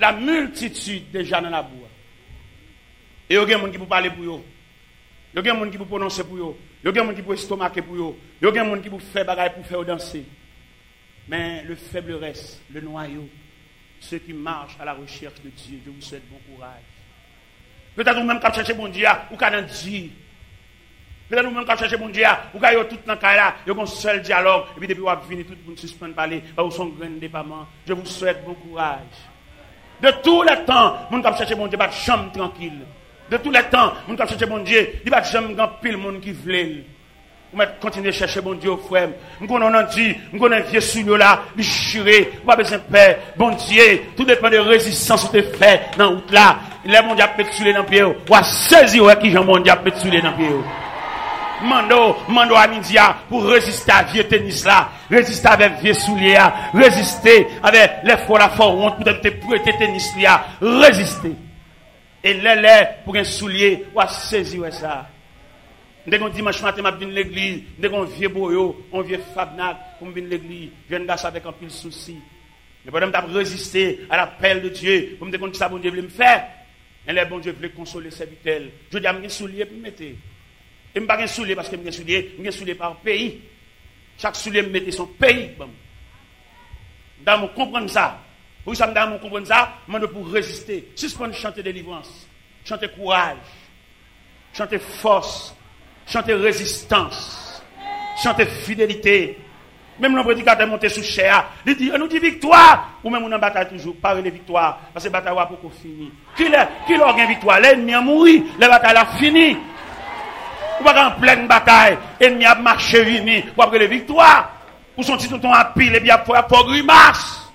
la multitude déjà dans la boue. Et il y a des gens qui peuvent parler pour eux. Il y a des gens qui peuvent prononcer pour eux. Il y a des gens qui peuvent estomaquer pour eux. Il y a des gens qui peuvent faire bagaille pour faire danser. Mais le faible reste, le noyau, ceux qui marchent à la recherche de Dieu, je vous souhaite bon courage. Peut-être vous-même qui cherchez bon Dieu, ou qui dans Dieu. Peut-être vous-même qui cherchez bon Dieu, ou qui tout dans le cas là, il y a un seul dialogue, et puis depuis vous avez fini, tout le monde suspend de parler, vous sont grand dépendant. Je vous souhaite bon courage. De tous les temps, vous qui cherchez bon Dieu, pas de chambre tranquille. De tous les temps, vous qui cherchez bon Dieu, il n'y a pas de chambre grand pile monde qui veut. Vous continuez à chercher bon Dieu, frère. Nous connaissons Dieu, nous connaissons vieux souillot là, déchiré, vous pas besoin de paix. Bon Dieu, tout dépend de résistance que tu fais dans la route là. Les mon Dieu a pété dans le pied, ou à saisir qui Jean mon Dieu a pété dans le pied. Mando à midi pour résister à vieux tennis là, résister avec vieux souliers, résister avec les fois la fort honte pour te prêter tennis là, résister. Et les pour un soulier, ou à saisir ça. Dès qu'on dimanche matin, je viens à l'église, dès qu'on vieux boyo, on vieux fabnac, pour venir à l'église, je viens de avec un pile souci. Mais pendant que je résister à l'appel de Dieu, pour me dire que ça bon Dieu veut me faire, et les bon Dieu veut consoler ses vitelles. Je dis à mes souliers pour me mettre. Et je ne pas un soulier parce que je suis soulier par pays. Chaque soulier me met son pays. Dans mon comprendre ça. Pour ça, dans mon comprendre ça, je pour résister. Suspendre chanter délivrance, chanter courage, chanter force. Chanter résistance, chanter fidélité. Même le prédicateur monté sous chair, il dit, nous dit victoire. Ou même on en bataille toujours, parler de victoire. Parce que la bataille va pour finir. Qui l'a gagné victoire? L'ennemi a mouru, la bataille a fini. Ou pas en pleine bataille, l'ennemi a marché fini. Ou après la victoire. Ou son petit tonton a pile, et bien pour grimace.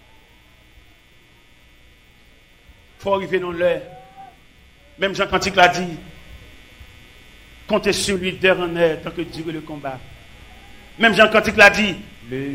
Il faut arriver dans l'heure. Même Jean Cantique l'a dit. Comptez sur lui dernier tant que dure le combat. Même Jean Cantique l'a dit.